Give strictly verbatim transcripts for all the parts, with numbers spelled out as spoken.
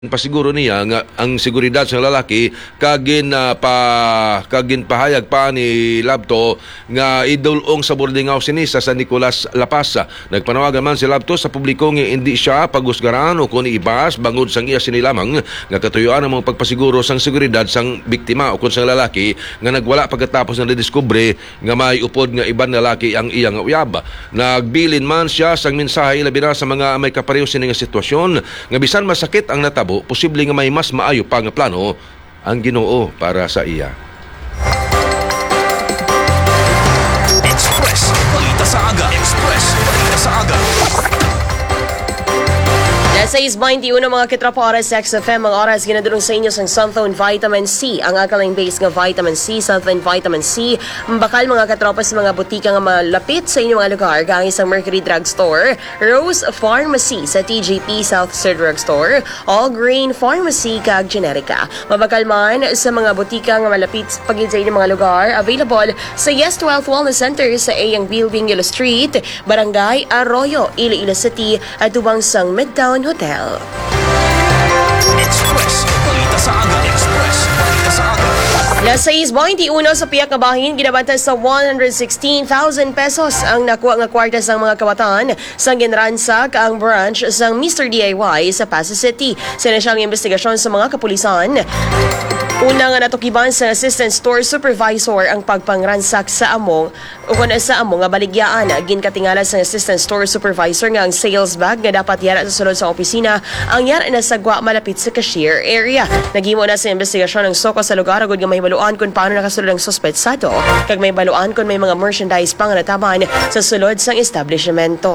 Pasiguro niya nga ang seguridad sa lalaki kagin uh, pa kagin pahayag pa ni Labto nga idulong sa boarding house ni sa San Nicolas, La Paz. Nagpanawagan man si Labto sa publiko nga hindi siya pagusgaran o kun ibas bangod sang iya sini lamang nga katuyuan ang mga pagpasiguro sang seguridad sang biktima o kun sang lalaki nga nagwala pagkatapos na nadiskubre nga may upod nga iban lalaki ang iyang uyab. Nagbilin man siya sang mensahe labi na sa mga may kapareho sini nga sitwasyon nga bisan masakit ang natabo, posible nga may mas maayo pa nga plano ang Ginoo para sa iya. Express, balita sa aga. Express, balita sa aga. Nasa twenty-one mga kitropa oras sa X F M, ang oras ginadulong sa inyo sang Sunthone Vitamin C. Ang akalang base nga vitamin C, Sunthone Vitamin C, bakal mga katropa sa mga butika nga malapit sa inyong mga lugar, kang isang Mercury Drug Store, Rose Pharmacy sa T J P South Sir Drug Store, All Grain Pharmacy kag Generica. Mabakal man sa mga butika nga malapit pagid sa inyong mga lugar, available sa Yes twelve Wellness Center sa Ayang Building, Yellow Street, Barangay Arroyo, Iloilo City, at tubang sang Midtown Hotel. Express, balita sa aga. Express, balita sa aga. Nasa twenty-one sa piyak nga bahin, ginabanta sa one hundred sixteen thousand pesos ang nakuha nga kwarta sa mga kawatan sa ginransak ang branch sa Mister D I Y sa Pasay City. Sinasyang investigasyon sa mga kapulisan. Una nga natukiban sa Assistant Store Supervisor ang pagpangransak sa among o kung sa among nga baligyaan. Ginkatingala sa Assistant Store Supervisor nga ang sales bag nga dapat yara sa sulod sa opisina ang yara na sagwa malapit sa cashier area. Naghimo na sa investigasyon ng soko sa lugar agud nga mahibaluan kung paano nakasulod ang suspetsado kag may baluan kung may mga merchandise pang nataman sa sulod sang establishmento.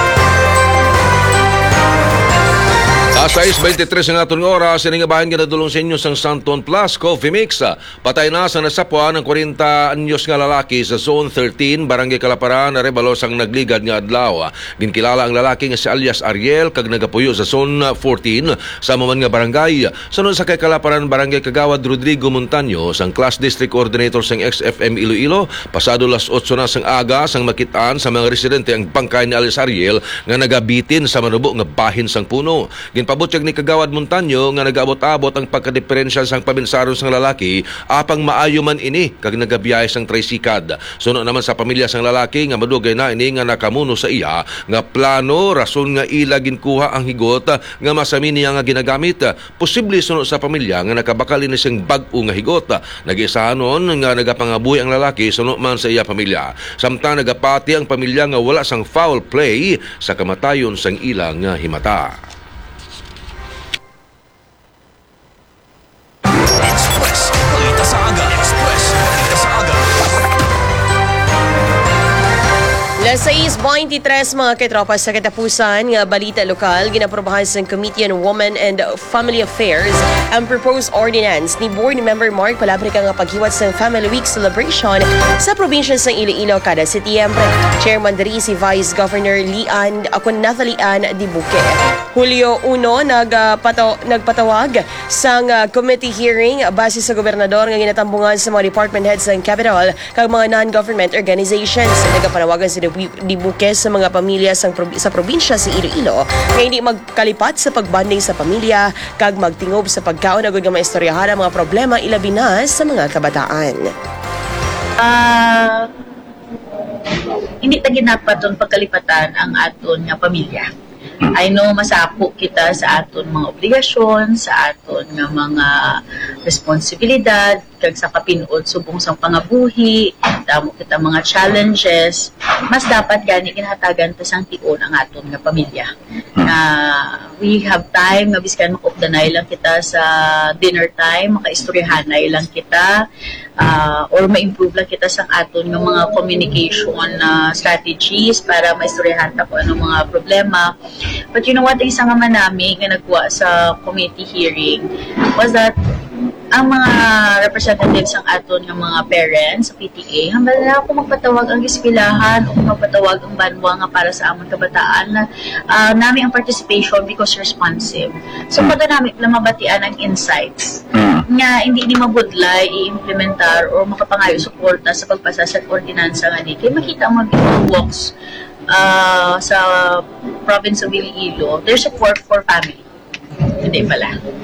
Alas twenty-three ang atong oras, sining bahin nga nadulong sa inyo sang Santon Plus Coffee Mix. Patay na sa nasapwa ng forty anyos nga lalaki sa Zone thirteen, Barangay Kalaparan, Arebalos ang nagligad nga adlaw. Ginkilala ang lalaki nga si alias Ariel kag nagapuyo sa Zone fourteen sa maman nga barangay. Sunod sa kay Kalaparan, Barangay Kagawad Rodrigo Montaño, sang Class District Coordinator sang X F M Iloilo, pasado las otso na sang aga sang makitaan sa mga residente ang bangkay ni alias Ariel nga nagabitin sa manubo nga bahin sang puno. Ginpabutyag ni Kagawad Montaño nga nag-abot-abot ang pagkadiferensya sang pabinsaron sang lalaki apang maayo man ini kag nagabiyahe sang tricycad. Suno naman sa pamilya sang lalaki nga madugay na ini nga nakamuno sa iya nga plano rason nga ila ginkuha ang higot nga masami niya nga ginagamit. Posible suno sa pamilya nga nakabakal ini siyang bag-o nga higot. Nag-isahanon nga nagapangabuhi ang lalaki suno man sa iya pamilya. Samtang nagapati ang pamilya nga wala sang foul play sa kamatayon sang ilang nga himata. Express, balita sa aga. Express, balita sa aga. Nasa twenty-three mga katropa sa katapusan nga balita lokal, ginaprobahan sa Committee on Women and Family Affairs ang proposed ordinance ni Board Member Mark Palabrica nga paghiwat sa Family Week celebration sa probinsya sa Iloilo kada Setyembre. Chairman diri si Vice Governor Lian akon Nathalie Ann Dibuque. Hulyo one nagpato, nagpatawag sa uh, committee hearing base sa gobernador nga ginatambungan sa mga department heads ng capital kag mga non-government organizations. Nagapanawagan si Dibuque sa mga pamilya sa, sa probinsya sa Iloilo nga hindi magkalipat sa pagbanding sa pamilya kag magtingob sa pagkaon agud nga maistoryahan ang mga problema ilabi na sa mga kabataan. Uh, hindi ta ginapaton pagkalipatan ang aton nga pamilya. I know masapo kita sa aton mga obligasyon, sa aton nga mga responsibilidad, kag sa kapinuod subong sang pangabuhi, damo kita mga challenges, mas dapat gani kinahatagan ta sang tion ang aton nga pamilya. Uh, we have time nga biskan makupdanay lang kita sa dinner time, makaistoryahanay lang kita, uh, or ma-improve lang kita sa aton nga mga communication uh, strategies para maistoryahan ta kung anong mga problema. But you know what, isang nga manami nga nagkuha sa committee hearing was that ang mga representatives ng aton ng mga parents sa P T A, hambal na ako magpatawag ang eskwelahan o magpatawag ang banwa nga para sa among kabataan na uh, nami ang participation because responsive. So pag namin lang mabatian ang insights nga hindi ni mabudlay i-implementar o makapangayo suporta sa pagpasa sa ordinansa nga di kay makita ang mga walks uh, sa province of Iloilo, there's support for family. Hindi pala.